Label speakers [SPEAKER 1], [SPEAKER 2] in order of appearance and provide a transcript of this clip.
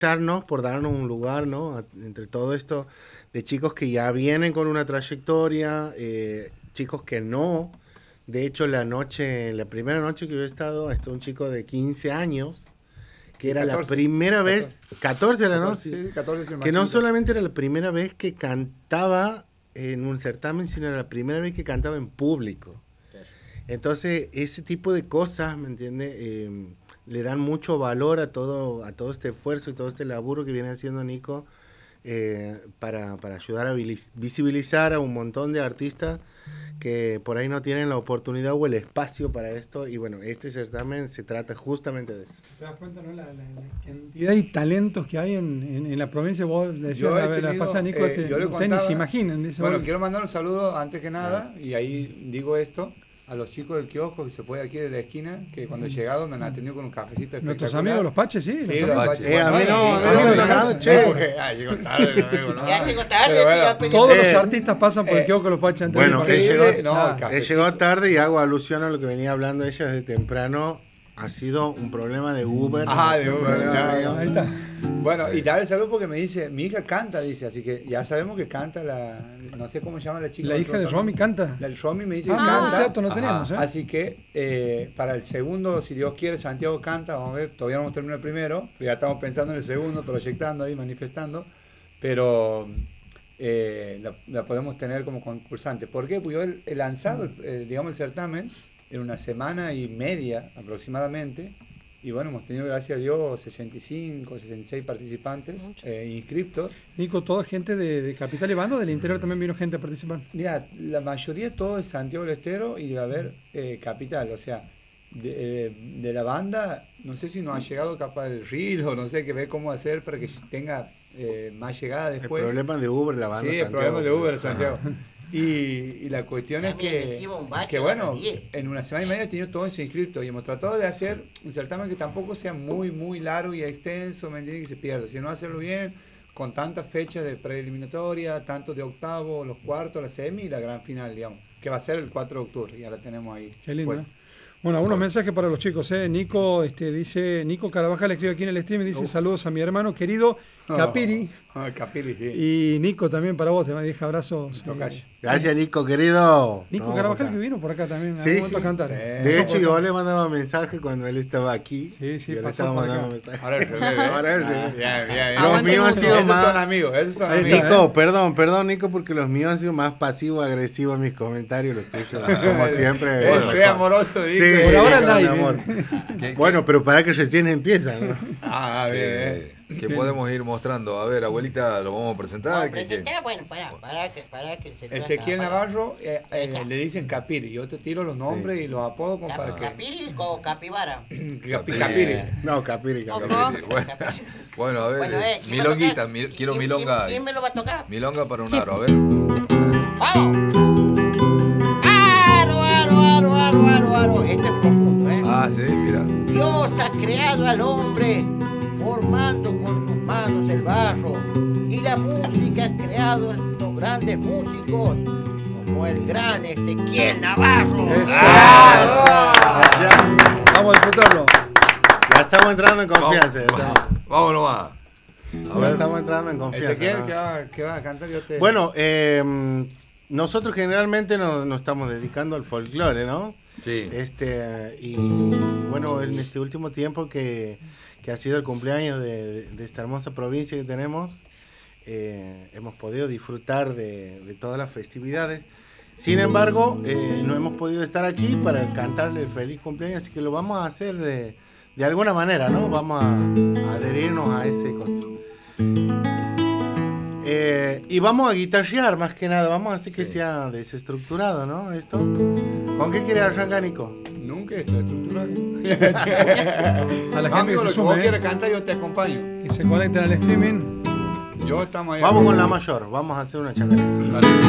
[SPEAKER 1] por darnos un lugar, ¿no? Entre todo esto de chicos que ya vienen con una trayectoria, chicos que no. De hecho, la primera noche que yo he estado, un chico de 15 años, que era 14, la primera vez, 14 era, 14, ¿no? Sí, 14 es el más que no chiquito. Solamente era la primera vez que cantaba en un certamen, sino era la primera vez que cantaba en público. Entonces, ese tipo de cosas, ¿me entiendes? Le dan mucho valor a todo este esfuerzo y todo este laburo que viene haciendo Nico para ayudar a visibilizar a un montón de artistas que por ahí no tienen la oportunidad o el espacio para esto. Y bueno, este certamen se trata justamente de eso.
[SPEAKER 2] ¿Te das cuenta, no? La cantidad y talentos que hay en la provincia? Vos decías la pasada, Nico, ustedes ni se imaginan.
[SPEAKER 3] Bueno, quiero mandar un saludo antes que nada, y ahí digo esto, a los chicos del kiosco que se puede aquí de la esquina, que cuando he llegado me han atendido con un cafecito espectacular.
[SPEAKER 2] Nuestros amigos los Paches, sí.
[SPEAKER 3] Sí, los Paches.
[SPEAKER 1] A mí no,
[SPEAKER 3] llegó tarde, amigo, ¿no?
[SPEAKER 4] Ya llegó tarde.
[SPEAKER 2] Todos los artistas pasan por el kiosco de los Paches antes.
[SPEAKER 1] Bueno, llegó tarde y hago alusión a lo que venía hablando ella desde temprano. Ha sido un problema de Uber.
[SPEAKER 3] De Uber. Ahí está. Bueno, y darle salud porque me dice, mi hija canta, dice, así que ya sabemos que canta no sé cómo se llama la chica.
[SPEAKER 2] La hija de Romy canta.
[SPEAKER 3] La Romy me dice que canta.
[SPEAKER 2] Cierto, no tenemos,
[SPEAKER 3] Así que para el segundo, si Dios quiere, Santiago canta, vamos a ver, todavía no hemos terminado el primero, pero ya estamos pensando en el segundo, proyectando ahí, manifestando, pero la podemos tener como concursante. ¿Por qué? Porque yo he lanzado, el certamen en una semana y media aproximadamente, y bueno, hemos tenido, gracias a Dios, 65, 66 participantes inscriptos.
[SPEAKER 2] Nico, ¿toda gente de Capital y Banda, del interior también vino gente a participar?
[SPEAKER 3] Mira, la mayoría todo es Santiago del Estero y debe haber Capital, o sea, de la banda, no sé si nos ha llegado capaz el reel o no sé, que ve cómo hacer para que tenga más llegada después.
[SPEAKER 1] El problema de Uber, la banda.
[SPEAKER 3] Sí, el problema de Uber, Santiago. Y la cuestión es que bueno, en una semana y media he tenido todo eso inscrito y hemos tratado de hacer un certamen que tampoco sea muy, muy largo y extenso, ¿me entiendes? Que se pierda, sino hacerlo bien, con tantas fechas de preeliminatoria, tanto de octavo, los cuartos, la semi y la gran final, digamos, que va a ser el 4 de octubre, ya la tenemos ahí.
[SPEAKER 2] Qué lindo. Bueno, algunos mensajes para los chicos. Nico dice, Nico Carabajal le escribe aquí en el stream y dice saludos a mi hermano querido Capiri.
[SPEAKER 3] Capiri, sí.
[SPEAKER 2] Y Nico también para vos, te deja abrazos.
[SPEAKER 1] Gracias, Nico, querido.
[SPEAKER 2] Nico Carabajal que vino por acá también a cantar.
[SPEAKER 1] Sí. De hecho, yo le mandaba mensaje cuando él estaba aquí.
[SPEAKER 2] Sí,
[SPEAKER 1] yo le estaba mandando mensaje.
[SPEAKER 3] Ahora el revés. Bien.
[SPEAKER 1] Los míos han sido
[SPEAKER 3] más... Esos son amigos.
[SPEAKER 1] Nico, perdón, Nico, porque los míos han sido más pasivo-agresivos en mis comentarios, los tuyos, como siempre.
[SPEAKER 3] Soy amoroso, Nico.
[SPEAKER 1] Sí,
[SPEAKER 2] por ahora nadie.
[SPEAKER 1] Amor. Bueno, pero para que recién empieza, ¿no?
[SPEAKER 5] Bien. Que podemos ir mostrando. A ver, abuelita, lo vamos a presentar.
[SPEAKER 4] Bueno, para que se
[SPEAKER 3] Ezequiel Navarro, le dicen Capiri. Yo te tiro los nombres y los apodos como para que...
[SPEAKER 4] ¿Capiri o Capibara?
[SPEAKER 3] Capiri.
[SPEAKER 1] No, Capiri.
[SPEAKER 5] Bueno, a ver, milonguita, quiero milonga.
[SPEAKER 4] ¿Quién me lo va a tocar?
[SPEAKER 5] Milonga para un aro, a ver.
[SPEAKER 4] ¡Vamos! ¡Aro! Esto es profundo, ¿eh?
[SPEAKER 5] Sí, mira.
[SPEAKER 4] Dios ha creado al hombre formando con sus manos el barro, y la música ha creado estos grandes músicos como el gran Ezequiel Navarro.
[SPEAKER 2] Vamos a disfrutarlo.
[SPEAKER 1] Ya estamos entrando en confianza.
[SPEAKER 5] Vamos nomás.
[SPEAKER 1] A ver, estamos entrando en confianza.
[SPEAKER 3] Ezequiel, ¿qué va a cantar?
[SPEAKER 1] Bueno, nosotros generalmente nos estamos dedicando al folclore, ¿no?
[SPEAKER 5] Sí.
[SPEAKER 1] Y bueno, en este último tiempo que ha sido el cumpleaños de esta hermosa provincia que tenemos, hemos podido disfrutar de todas las festividades. Sin embargo, no hemos podido estar aquí para cantarle el feliz cumpleaños, así que lo vamos a hacer de alguna manera, ¿no? Vamos a adherirnos a ese costo. Y vamos a guitarrear más que nada, vamos a hacer que sea desestructurado, ¿no? Esto. ¿Con qué quieres arrancar, Nico?
[SPEAKER 3] Nunca estoy estructurado.
[SPEAKER 2] A la gente que se sume,
[SPEAKER 3] vos quieres cantar, yo te acompaño.
[SPEAKER 2] Que se conecten al streaming.
[SPEAKER 3] Yo estamos ahí.
[SPEAKER 1] Vamos con la mayor, vamos a hacer una chacarera.